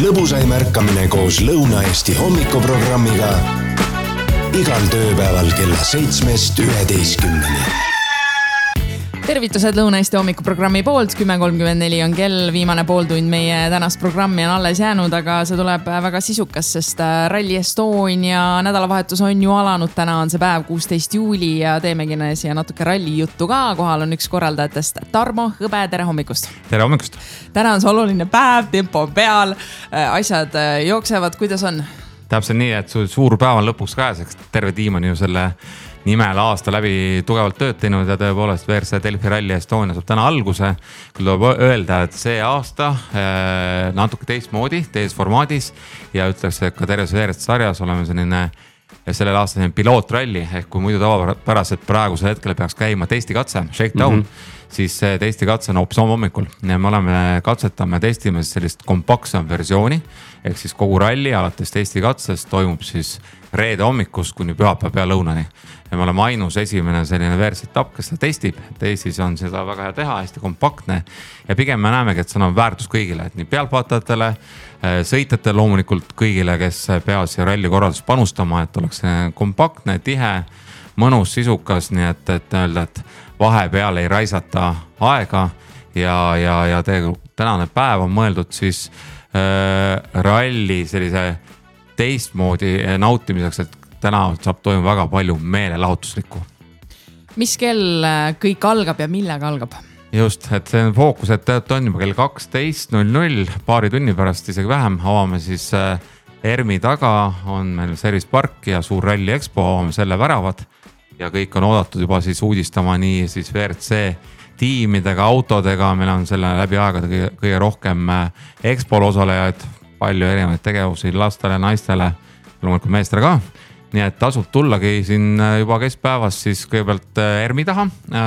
lõbusaim ärkamine koos Lõuna-Eesti hommikuprogrammiga igal tööpäeval kella 7-11. Tervitused Lõuna-Eesti hommikuprogrammi poolt, 10.34 on kell, viimane pooltund meie tänast programmi on alles jäänud, aga see tuleb väga sisukas, sest Rally Estonia nädalavahetus on ju alanud, täna on see päev 16. juuli ja teemegi siia natuke ralli juttu ka, kohal on üks korraldajatest Tarmo Hõbe, tere hommikust! Tere hommikust! Täna on see oluline päev, tempo peal, asjad jooksevad, kuidas on? Täpselt nii, et suur päev on lõpuks käes, terve tiim on ju selle nimel aasta läbi tugevalt tööd teinud ja tõepoolest WRC Delfi Rally Estonia saab täna alguse. Kui tuleb öelda, et see aasta natuke teistmoodi, teises formaadis ja ütleks, et ka terves WRC sarjas oleme sellel aastal pilootralli, ehk kui muidu tavapäraselt praegusel hetkel peaks käima testikatse, shakedown, siis see testikatse on hoopis hommikul. Ja me oleme katsetame testime sellist kompaksem versiooni, ehk siis kogu ralli alates testikatsest toimub siis reede hommikust kuni pühapäeva pealõunani. Ja me oleme ainus esimene selline WRC etapp, kes seda testib. Teistis on seda väga hea teha, hästi kompaktne. Ja pigem me näemegi, et see on väärtus kõigile, et nii pealtvaatajatele, sõitjatele loomulikult kõigile, kes peavad siia ralli korraldust panustama, et oleks kompaktne, tihe, mõnus, sisukas, nii et öelda, et vahepeal ei raisata aega ja tänane päev on mõeldud siis ralli sellise teistmoodi nautimiseks, et täna saab toimuma väga palju meelelahutuslikku. Mis kell kõik algab ja millega algab? Just, et see on fookus, et on juba kell 12.00, paari tunni pärast isegi vähem, avame siis ERMi taga, on meil Service Park ja suur ralli Expo, avame selle väravad ja kõik on oodatud juba siis uudistama nii siis WRC tiimidega, autodega, meil on selle läbi aegade kõige rohkem Expol osalejaid, palju erinevaid tegevusi lastele, naistele, loomulikult meestele ka. Nii et tasub tullagi siin juba keskpäevas siis kõigepealt ERMi taha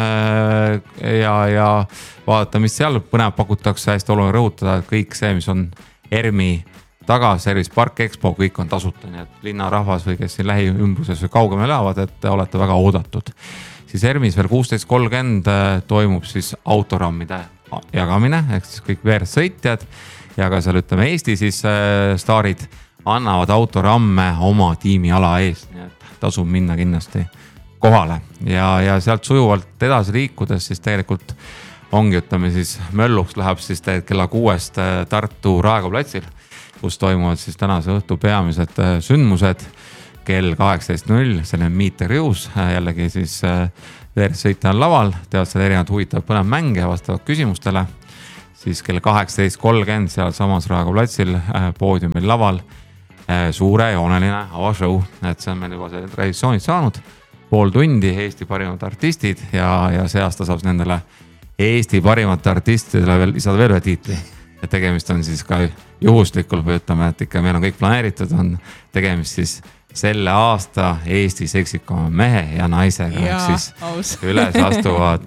ja vaadata, mis seal põnev pakutakse, hästi oluline rõhutada, et kõik see, mis on ERMi taga, Service Park Expo, kõik on tasuta, nii et linnarahvas või kes siin lähiümbruses või kaugemale elavad, et olete väga oodatud. Siis ERMis veel 16.30 toimub siis autorammide jagamine, ehk siis kõik WRC sõitjad ja ka seal ütleme Eesti siis staarid annavad autoramme oma tiimi ala eest, nii et tasub minna kindlasti kohale ja sealt sujuvalt edasi liikudes siis tegelikult ongi, ütleme siis mölluks läheb siis kella 6 Tartu Raekoja platsil, kus toimuvad siis tänase õhtu peamised sündmused kell 18.00, selline meet and greet, jällegi siis WRC sõitja on laval, teevad seal erinevad huvitavad põnev mänge ja vastavad küsimustele, siis kell 18.30 seal samas Raekoja platsil poodiumil laval suure jooneline avashow, et see on meil juba see traditsioonid saanud, pool tundi Eesti parimad artistid ja see aasta saab nendele Eesti parimate artistidele lisada veel ühe tiitli. Ja tegemist on siis ka juhuslikul või ütleme, et ikka meil on kõik planeeritud, on tegemist siis selle aasta Eesti seksikama mehe ja naisega, ehk siis üles astuvad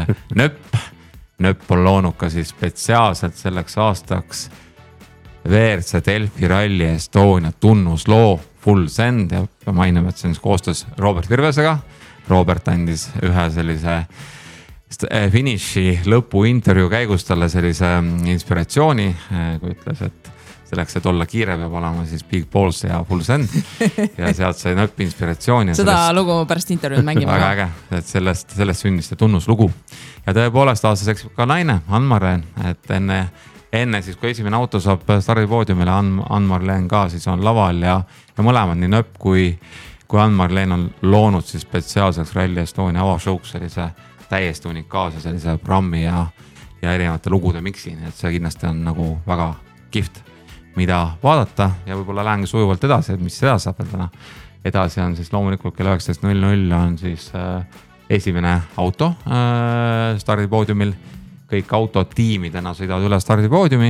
Nöpp on loonud ka siis spetsiaalselt selleks aastaks WRC Delfi Rally Estonia tunnusloo Full Send ja mainime, et see on koostöös Robert Virvesega. Robert andis ühe sellise finiši lõpu intervjuu käigus talle sellise inspiratsiooni, kui ütles, et selleks, et olla kiire, peab olema siis Big Balls ja Full Send ja sealt sai Nöpp inspiratsiooni. Seda lugu pärast intervjuud mängime. Väga äge, et sellest sündis see tunnuslugu. Ja tõepoolest aasta seksib ka naine, Ann-Marleen, et enne siis, kui esimene auto saab stardipoodiumile, Ann-Marleen ka siis on laval ja mõlemad nii Nöpp kui Ann-Marleen on loonud siis spetsiaalseks Rally Estonia avashowks sellise täiesti unikaalse sellise programmi ja erinevate lugude miksi, et see kindlasti on nagu väga kihvt, mida vaadata ja võib-olla lähengi sujuvalt edasi, et mis seda saab täna. Edasi on siis loomulikult kell 19.00 on siis esimene auto stardipoodiumil. Kõik autotiimidena sõidavad üle stardipoodiumi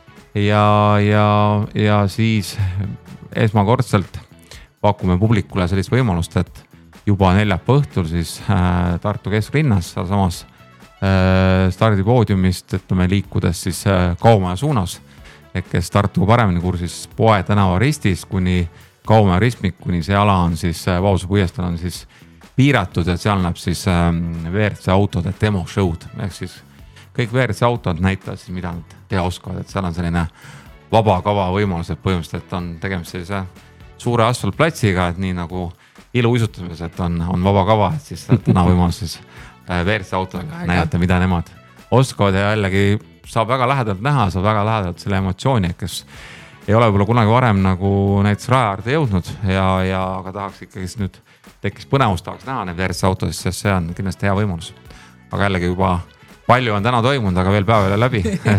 ja siis esmakordselt pakume publikule sellist võimalust, et juba neljapäeva õhtul siis Tartu kesklinnas samas stardipoodiumist, et me liikudes siis Kaumaja suunas, et kes Tartuga paremini kursis Poe tänava ristis kuni Kaumaja ristmik, kuni see ala on siis Vabaduse puiesteel on siis piiratud ja seal näeb siis WRC autode demo show'd, ehk siis kõik WRC autod näitavad siis, mida nad teha oskavad, et seal on selline vaba kava võimalused põhimõtteliselt, et on tegemist sellise suure asfaltplatsiga, et nii nagu iluuisutamises, et on vaba kava, et siis täna võimalus siis WRC autol näidata, mida nemad oskavad ja jällegi saab väga lähedalt näha, saab väga lähedalt selle emotsiooni, kes ei ole võib-olla kunagi varem nagu näiteks rajaarde jõudnud ja aga tahaks ikkagi nüüd tekkis põnevust, tahaks näha neid WRC autosid, sest see on kindlasti hea võimalus. Aga jällegi juba palju on täna toimunud, aga veel päev jälle läbi,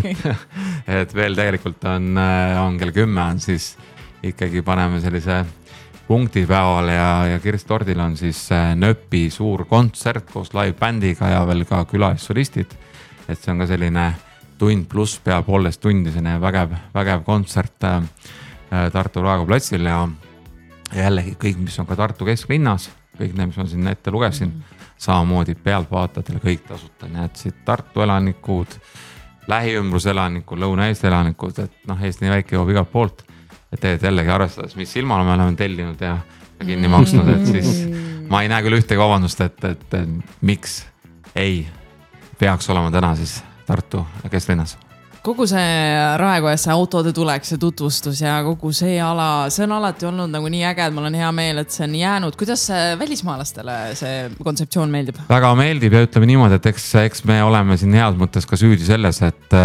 et veel tegelikult on kell 10 on siis ikkagi paneme sellise punkti päevale ja Kirstordil on siis Nööpi suur kontsert koos live-bändiga ja veel ka külalissolistid. Et see on ka selline tund pluss peal 1,5 tundi, selline vägev kontsert Tartu Raekoja platsil ja jällegi kõik, mis on ka Tartu kesklinnas, kõik need, mis ma siin ette lugesin, samamoodi pealtvaatajatele kõik tasuta, nii et siit Tartu elanikud, lähiümbruse elanikud, Lõuna-Eesti elanikud, et Eesti nii väike joob igalt poolt, et tegelikult jällegi arvestades, mis ilmale me oleme tellinud ja kinni maksnud, et siis ma ei näe küll ühtegi vabandust, et miks ei peaks olema täna siis Tartu kesklinnas. Kogu see Raekojasse autode tuleks ja tutvustus ja kogu see ala, see on alati olnud nagu nii äge, et mul on hea meel, et see on jäänud. Kuidas välismaalastele see kontseptsioon meeldib? Väga meeldib ja ütleme niimoodi, et eks me oleme siin heas mõttes ka süüdi selles, et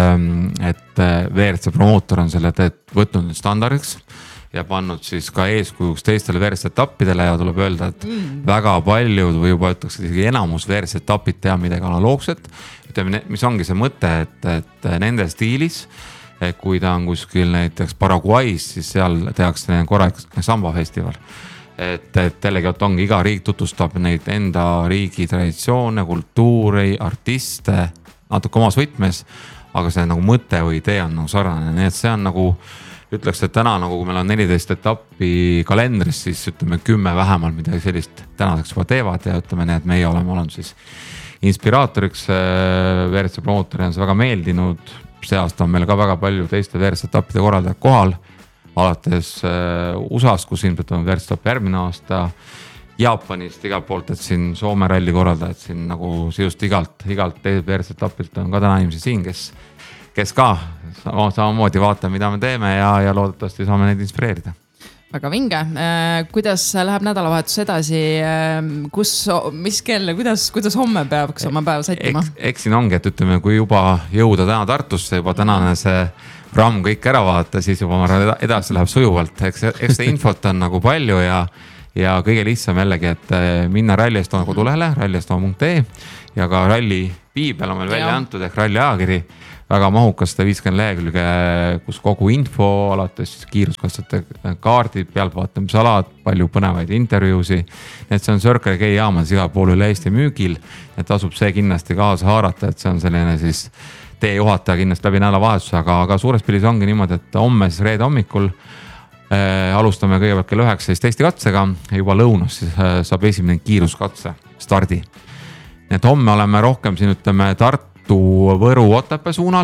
WRC promootor on selle võtnud nüüd standardiks ja pannud siis ka eeskujuks teistele WRC etappidele ja tuleb öelda, et väga paljud või juba ütleks isegi enamus WRC etapid teha midagi analoogset. Ütleme, mis ongi see mõte, et nende stiilis, kui ta on kuskil näiteks Paraguay's, siis seal tehakse korralik sambafestival. Et jällegi ongi iga riik tutvustab neid enda riigi traditsioone, kultuuri, artiste, natuke omas võtmes, aga see nagu mõte või idee on nagu sarnane. Nii et see on nagu, ütleks, et täna nagu kui meil on 14 etappi kalendris, siis ütleme 10 vähemalt midagi sellist tänaseks juba teevad ja ütleme nii, et meie oleme olnud siis inspiraatoriks WRC promootori on see väga meeldinud. See aasta on meil ka väga palju teiste WRC etappide korraldajad kohal. Alates USA's, kus ilmselt on WRC etapp järgmine aasta. Jaapanist igalt poolt, et siin Soome ralli korraldajad siin nagu just igalt WRC etapilt on ka täna inimesi siin, kes ka samamoodi vaata, mida me teeme ja loodetavasti saame neid inspireerida. Väga vinge. Kuidas läheb nädalavahetus edasi? Mis kell, kuidas homme peaks oma päev sättima? Eks siin ongi, et ütleme, kui juba jõuda täna Tartusse, juba tänane see ramm kõik ära vaata, siis juba edasi läheb sujuvalt. Eks see infot on nagu palju ja kõige lihtsam jällegi, et minna Rally Estonia kodulehele, rallyestonia.ee ja ka ralli piibel on meil välja antud ehk ralli ajakiri. Väga mahukas 150 lehekülge, kus kogu info, alates kiiruskatsete kaardid, pealtvaatamisalad, palju põnevaid intervjuusi. Et see on Circle K jaamades igal pool üle Eesti müügil, et asub see kindlasti kaasa haarata, et see on selline siis teejuhataja kindlasti läbi nädalavahetuse, aga suures pilis ongi niimoodi, et homme siis reede hommikul alustame kõigepealt kell 9 testi katsega ja juba lõunas siis saab esimene kiiruskatse stardi. Nii et homme oleme rohkem siin ütleme Võru Otepää suunal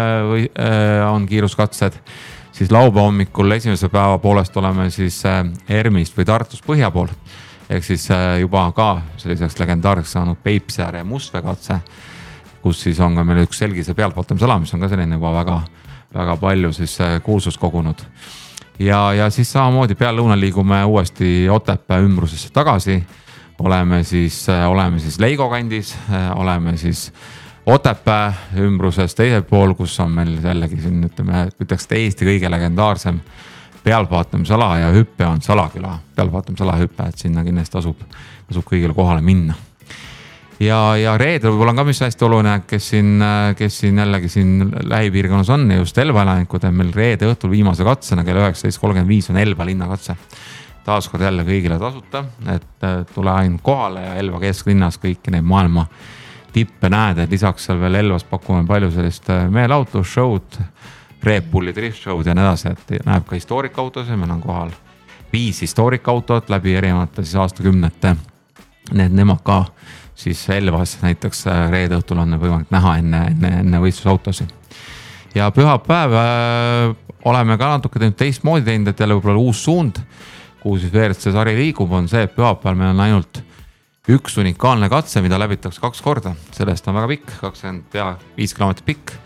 on kiiruskatsed, siis laupäeva hommikul esimese päeva poolest oleme siis Ermist või Tartus põhja pool, ehk siis juba ka selliseks legendaarseks saanud Peipsiääre ja Mustvee katse, kus siis on ka meil üks selgise pealtvaatamisala, mis on ka selline juba väga palju siis kuulsust kogunud. Ja siis samamoodi peale lõuna liigume uuesti Otepää ümbrusesse tagasi, oleme siis Leigo kandis, oleme siis Otepää ümbruses teisel pool, kus on meil jällegi siin ütleks Eesti kõige legendaarsem pealtvaatamisala ja hüppe on Salaküla pealtvaatamisala hüppe, et sinna kindlasti tasub kõigile kohale minna. Ja reedel võib-olla on ka mis hästi oluline, kes siin jällegi siin lähipiirkonnas on ja just Elva elanikud, meil reede õhtul viimase katsena kell 19.35 on Elva linnakatse. Taaskord jälle kõigile tasuta, et tule ainult kohale ja Elva kesklinnas kõiki neid maailma tippe näed, et lisaks seal veel Elvas pakume palju sellist meelauto show'd, Red Bulli drift show'd ja nii edasi, et näeb ka historiikautos ja meil on kohal 5 historiikautot läbi erinevate siis aastakümnete. Nemad ka siis Elvas näiteks reede õhtul on võimalik näha enne võistlusautosi. Ja pühapäev oleme ka natuke teistmoodi teinud, et jälle võib-olla uus suund, kuhu siis WRC sari liigub, on see, et pühapäeval meil on ainult üks unikaalne katse, mida läbitakse 2 korda. Sellest on väga pikk, 25 kilomeetrit pikk.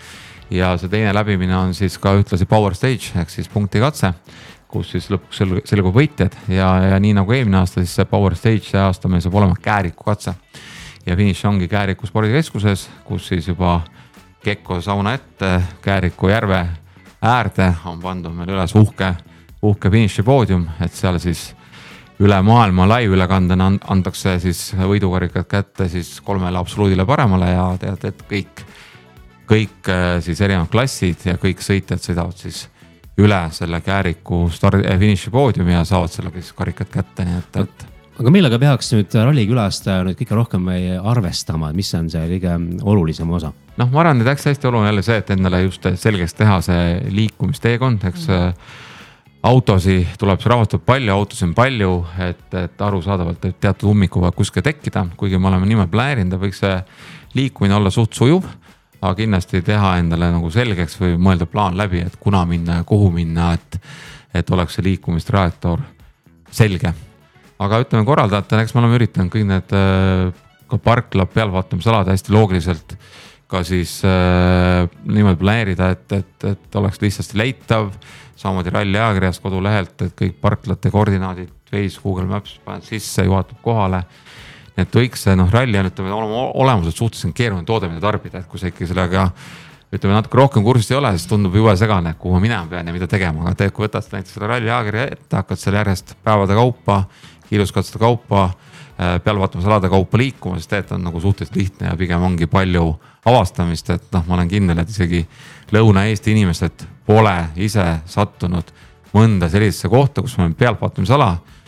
ja see teine läbimine on siis ka ühtlasi Power Stage ehk siis punktikatse, kus siis lõpuks selgub võitjad ja nii nagu eelmine aasta, siis see Power Stage see aasta meil saab olema Kääriku katse. Ja finiš ongi Kääriku spordikeskuses, kus siis juba Kekko sauna ette, Kääriku järve äärde on pandud meil üles uhke finiši poodium, et seal siis üle maailma live-ülekandena antakse siis võidukarikad kätte siis 3 absoluudile paremale ja tead, et kõik siis erinevad klassid ja kõik sõitjad sõidavad siis üle selle Kääriku finiši poodiumi ja saavad selle karikad kätte, nii et aga millega peaks nüüd rallikülastaja nüüd kõige rohkem arvestama, mis on see kõige olulisem osa? Ma arvan, et hästi oluline jälle see, et endale just selgeks teha see liikumisteekond, eks autosi tuleb see rahvatud palju, autosi on palju, et arusaadavalt et teatud ummiku võivad kuskil tekkida, kuigi me oleme niimoodi planeerinud, võiks see liikumine olla suht sujuv, aga kindlasti teha endale nagu selgeks või mõelda plaan läbi, et kuna minna ja kuhu minna, et oleks see liikumistrajektoor selge. Aga ütleme korraldajatena, eks me oleme üritanud kõik need ka parkla pealvaatamisalad hästi loogiliselt ka siis niimoodi planeerida, et oleks lihtsasti leitav, samamoodi ralli ajakirjast kodulehelt, et kõik parklate koordinaadid, Waze, Google Maps paned sisse, juhatab kohale. Et võiks see ralli on olemuselt suhteliselt keeruline toode, mida tarbida, et kui see ikka sellega ütleme natuke rohkem kursust ei ole, siis tundub jube segane, kuhu ma minema pean ja mida tegema, aga kui võtad näiteks selle ralli ajakirja ette, hakkad seal järjest päevade kaupa, kiiruskatsete kaupa, pealvaatamisalade kaupa liikuma, siis tegelikult on nagu suhteliselt lihtne ja pigem ongi palju avastamist, et ma olen kindel, et isegi Lõuna-Eesti inimesed pole ise sattunud mõnda sellisesse kohta, kus on pealvaatamisala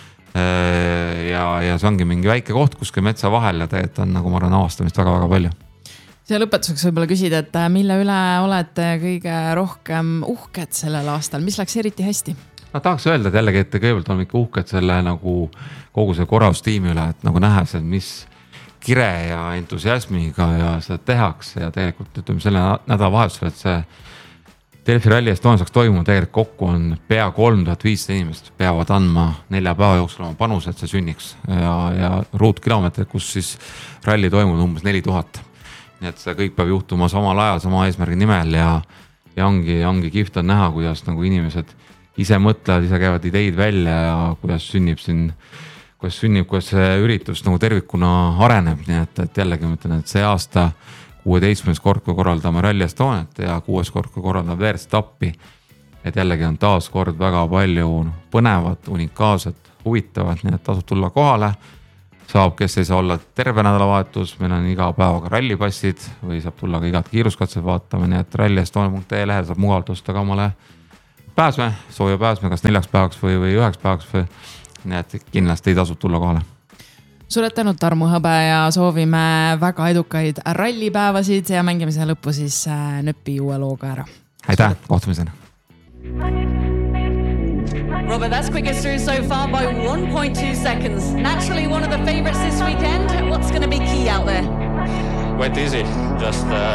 ja see ongi mingi väike koht kuskil metsa vahel ja tegelikult on nagu ma arvan avastamist väga-väga palju. See lõpetuseks võib-olla küsida, et mille üle olete kõige rohkem uhked sellel aastal, mis läks eriti hästi? Tahaks öelda, et jällegi, et kõigepealt on ikka uhked selle nagu kogu see korraustiimi üle, et nagu nähes, et mis kire ja entusiasmiga ja seda tehakse ja tegelikult ütleme selle nädalavahetusel, et see Delfi Rally Estonia saaks toimuma tegelikult kokku on pea 3500 inimest peavad andma 4 päeva jooksul oma panuse, et see sünniks ja ruutkilomeetrid, kus siis ralli toimub umbes 4000. Nii et see kõik peab juhtuma samal ajal, sama eesmärgi nimel ja ongi kihvt on näha, kuidas nagu inimesed ise mõtlevad, ise käivad ideid välja ja kuidas see üritus nagu tervikuna areneb, nii et jällegi mõtlen, et see aasta 16. kord, kui korraldame Rally Estoniat ja 6. kord, kui korraldame veersetappi, et jällegi on taas kord väga palju põnevat, unikaalset, huvitavat, nii et tasub tulla kohale, saab, kes ei saa olla terve nädalavahetus, meil on iga päevaga rallipassid või saab tulla ka igat kiiruskatset vaatama, nii et rallyestonia.ee lehel saab mugavalt osta ka omale pääsme, sooja pääsme, kas 4 päevaks või 9 päevaks või nii, et kindlasti ei tasub tulla kohale. Suured tänud, Tarmo Hõbe ja soovime väga edukaid rallipäevasid ja mängimise lõppu siis nöppi uue looga ära. Aitäh, kohtumisena. Robert, that's quickest through so far by 1.2 seconds. Naturally one of the favorites this weekend. What's going to be key out there? Went easy, just